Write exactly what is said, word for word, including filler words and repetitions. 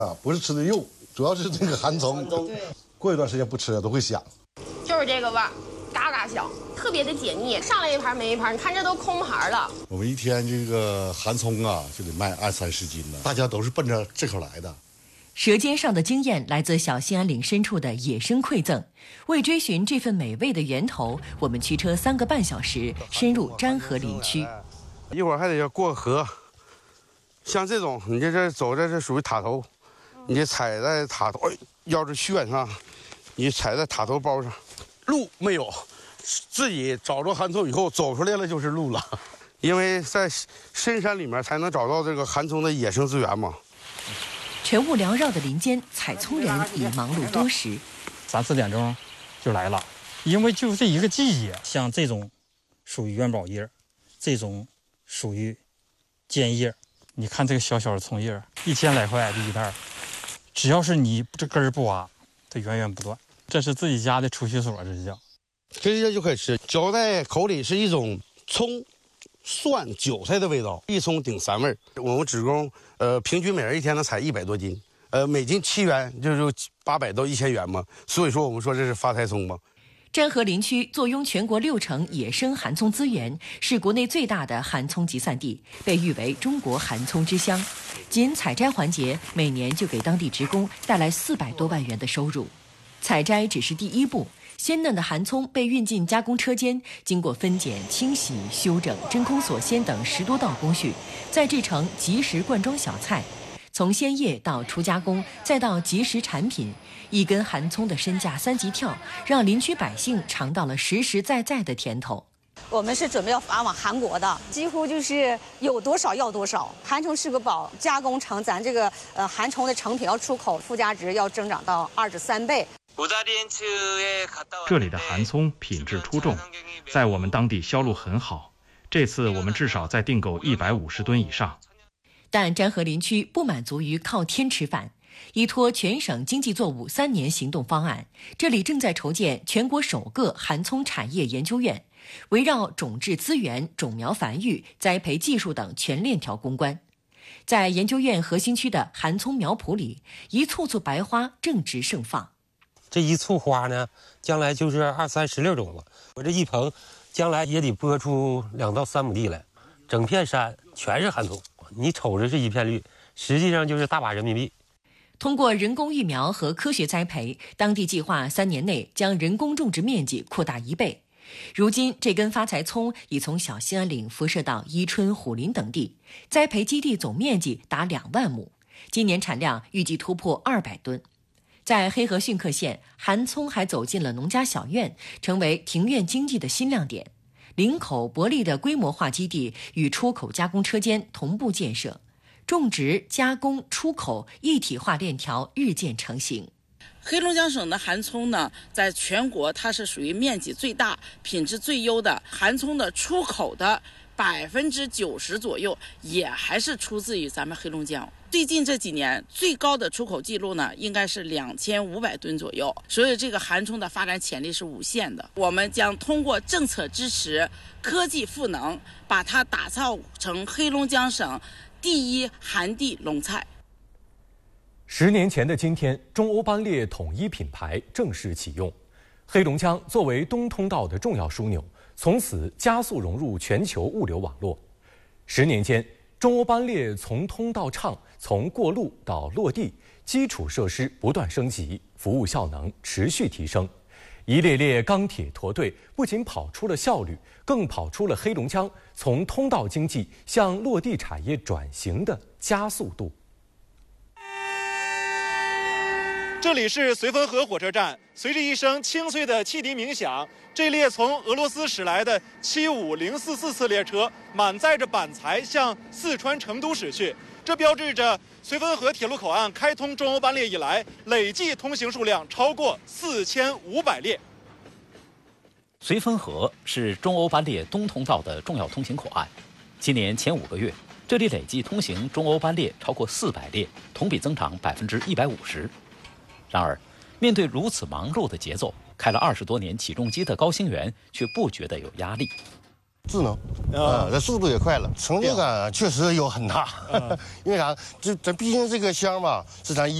啊，不是吃的肉，主要是这个寒葱。 对， 过一段时间不吃都会香。 就是这个味儿，嘎嘎香，特别的解腻。上来一盘没一盘，你看这都空盘了。 我们一天这个寒葱啊，就得卖二三十斤呢，大家都是奔着这口来的。 舌尖上的经验来自小兴安岭深处的野生馈赠。为追寻这份美味的源头，我们驱车三个半小时深入沾河林区。 一会儿还得要过河，像这种，你这这走这这属于塔头，你这踩在塔头，哎，要是炫上，你踩在塔头包上，路没有，自己找着寒葱以后走出来了就是路了，因为在深山里面才能找到这个寒葱的野生资源嘛。 晨雾缭绕的林间，采葱人已忙碌多时。 三四点钟就来了，因为就这一个季节，像这种属于元宝叶，这种属于尖叶。你看这个小小的葱叶，一千来块这一袋，只要是你这根儿不挖，它源源不断。这是自己家的储蓄所，这是叫。 直接就可以吃，嚼在口里是一种葱、蒜、韭菜的味道，一葱顶三味儿。我们职工呃平均每人一天能采一百多斤，呃每斤七元，就是八百到一千元嘛。所以说我们说这是发财葱嘛。 沾河林区坐拥全国六成野生寒葱资源，是国内最大的寒葱集散地，被誉为中国寒葱之乡。仅采摘环节，每年就给当地职工带来四百多万元的收入。采摘只是第一步，鲜嫩的寒葱被运进加工车间，经过分拣、清洗、修整、真空锁鲜等十多道工序，再制成即食罐装小菜。从鲜叶到初加工，再到即食产品，一根寒葱的身价三级跳，让林区百姓尝到了实实在在的甜头。 我们是准备要发往韩国的，几乎就是有多少要多少。寒虫是个宝，加工成咱这个呃寒虫的成品要出口，附加值要增长到二至三倍。 这里的寒葱品质出众，在我们当地销路很好。这次我们至少在订购一百五十吨以上。 但沾河林区不满足于靠天吃饭，依托全省经济作物三年行动方案，这里正在筹建全国首个寒葱产业研究院，围绕种质资源、种苗繁育、栽培技术等全链条攻关。在研究院核心区的寒葱苗圃里，一簇簇白花正值盛放。 这一簇花呢，将来就是二三十粒种子。我这一棚，将来也得播出两到三亩地来，整片山全是寒葱。你瞅着是一片绿，实际上就是大把人民币。 通过人工育苗和科学栽培，当地计划三年内将人工种植面积扩大一倍。如今，这根发财葱已从小兴安岭辐射到伊春、虎林等地，栽培基地总面积达两万亩，今年产量预计突破二百吨。在黑河浚克县，寒葱还走进了农家小院，成为庭院经济的新亮点。林口、伯利的规模化基地与出口加工车间同步建设，种植、加工、出口一体化链条日渐成型。 黑龙江省的寒葱呢，在全国它是属于面积最大、品质最优的。寒葱的出口的百分之九十左右，也还是出自于咱们黑龙江。最近这几年最高的出口记录呢，应该是两千五百吨左右。所以这个寒葱的发展潜力是无限的。我们将通过政策支持、科技赋能，把它打造成黑龙江省第一寒地农菜。 十年前的今天，中欧班列统一品牌正式启用，黑龙江作为东通道的重要枢纽，从此加速融入全球物流网络。十年间，中欧班列从通到畅，从过路到落地，基础设施不断升级，服务效能持续提升。一列列钢铁驼队不仅跑出了效率，更跑出了黑龙江从通道经济向落地产业转型的加速度。 这里是绥芬河火车站，随着一声清脆的汽笛鸣响，这列从俄罗斯驶来的七五零四四次列车满载着板材向四川成都驶去，这标志着绥芬河铁路口岸开通中欧班列以来，累计通行数量超过四千五百列。 绥芬河是中欧班列东通道的重要通行口岸，今年前五个月，这里累计通行中欧班列超过四百列，同比增长百分之一百五十。然而，面对如此忙碌的节奏，开了二十多年起重机的高兴元却不觉得有压力。 智能，啊，这速度也快了，成就感确实有很大。因为啥？这咱毕竟这个箱吧，是咱一。